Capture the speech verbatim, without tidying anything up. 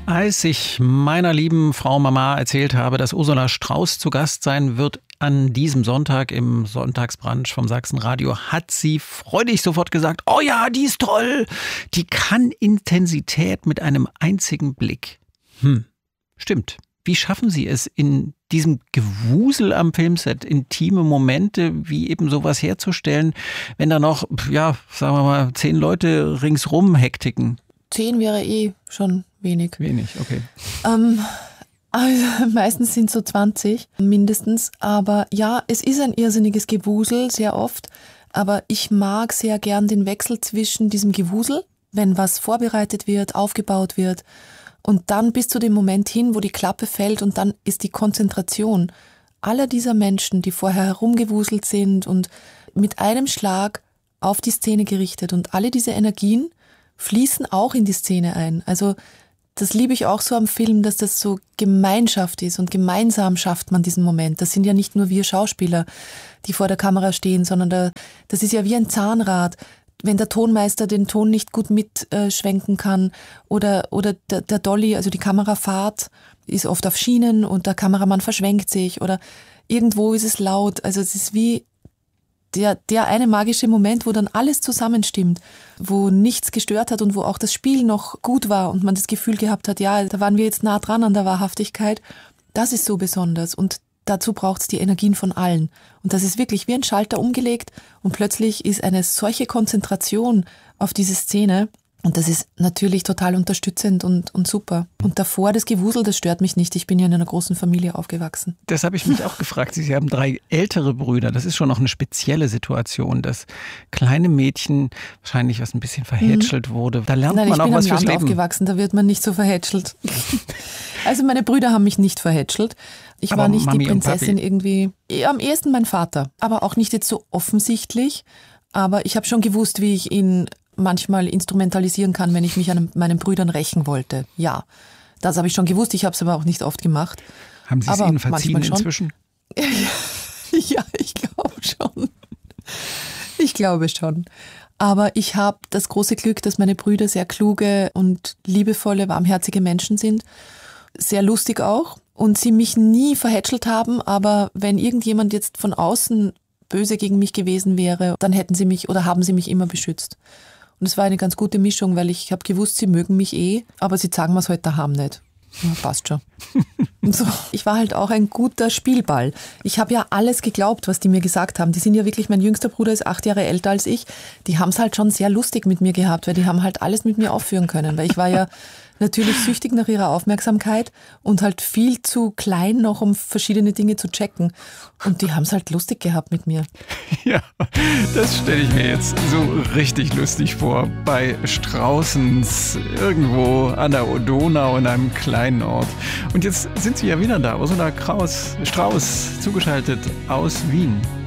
Als ich meiner lieben Frau Mama erzählt habe, dass Ursula Strauß zu Gast sein wird an diesem Sonntag im Sonntagsbrunch vom Sachsenradio, hat sie freudig sofort gesagt, oh ja, die ist toll. Die kann Intensität mit einem einzigen Blick. Hm, stimmt. Wie schaffen Sie es, in diesem Gewusel am Filmset intime Momente wie eben sowas herzustellen, wenn da noch, ja, sagen wir mal, zehn Leute ringsrum hektiken? Zehn wäre eh schon wenig. Wenig, okay. Ähm, also meistens sind es so zwanzig mindestens. Aber ja, es ist ein irrsinniges Gewusel, sehr oft. Aber ich mag sehr gern den Wechsel zwischen diesem Gewusel, wenn was vorbereitet wird, aufgebaut wird, und dann bis zu dem Moment hin, wo die Klappe fällt, und dann ist die Konzentration aller dieser Menschen, die vorher herumgewuselt sind und mit einem Schlag auf die Szene gerichtet, und alle diese Energien fließen auch in die Szene ein. Also das liebe ich auch so am Film, dass das so Gemeinschaft ist, und gemeinsam schafft man diesen Moment. Das sind ja nicht nur wir Schauspieler, die vor der Kamera stehen, sondern da, das ist ja wie ein Zahnrad. Wenn der Tonmeister den Ton nicht gut mitschwenken äh, kann oder, oder der, der Dolly, also die Kamerafahrt ist oft auf Schienen und der Kameramann verschwenkt sich oder irgendwo ist es laut. Also es ist wie der, der eine magische Moment, wo dann alles zusammenstimmt, wo nichts gestört hat und wo auch das Spiel noch gut war und man das Gefühl gehabt hat, ja, da waren wir jetzt nah dran an der Wahrhaftigkeit. Das ist so besonders, und dazu braucht es die Energien von allen. Und das ist wirklich wie ein Schalter umgelegt, und plötzlich ist eine solche Konzentration auf diese Szene, und das ist natürlich total unterstützend und, und super. Und davor das Gewusel, das stört mich nicht. Ich bin ja in einer großen Familie aufgewachsen. Das habe ich mich auch gefragt. Sie haben drei ältere Brüder. Das ist schon noch eine spezielle Situation, dass kleine Mädchen wahrscheinlich was ein bisschen verhätschelt mhm. wurde. Da lernt Nein, man auch was fürs Leben. Ich bin am Land aufgewachsen, da wird man nicht so verhätschelt. Also meine Brüder haben mich nicht verhätschelt. Ich aber war nicht Mami die Prinzessin irgendwie. Am ehesten mein Vater, aber auch nicht jetzt so offensichtlich. Aber ich habe schon gewusst, wie ich ihn manchmal instrumentalisieren kann, wenn ich mich an meinen Brüdern rächen wollte. Ja, das habe ich schon gewusst. Ich habe es aber auch nicht oft gemacht. Haben Sie es aber ihnen verziehen inzwischen? Ja, ich glaube schon. Ich glaube schon. Aber ich habe das große Glück, dass meine Brüder sehr kluge und liebevolle, warmherzige Menschen sind. Sehr lustig auch. Und sie mich nie verhätschelt haben. Aber wenn irgendjemand jetzt von außen böse gegen mich gewesen wäre, dann hätten sie mich oder haben sie mich immer beschützt. Und es war eine ganz gute Mischung, weil ich habe gewusst, sie mögen mich eh, aber sie sagen mir es heute daheim nicht. Ja, passt schon. Und so. Ich war halt auch ein guter Spielball. Ich habe ja alles geglaubt, was die mir gesagt haben. Die sind ja wirklich, mein jüngster Bruder ist acht Jahre älter als ich. Die haben es halt schon sehr lustig mit mir gehabt, weil die haben halt alles mit mir aufführen können. Weil ich war ja natürlich süchtig nach ihrer Aufmerksamkeit und halt viel zu klein noch, um verschiedene Dinge zu checken. Und die haben es halt lustig gehabt mit mir. Ja, das stelle ich mir jetzt so richtig lustig vor. Bei Straußens irgendwo an der Donau in einem kleinen Ort. Und jetzt sind Sie ja wieder da. Ursula Kraus, Strauß, zugeschaltet aus Wien.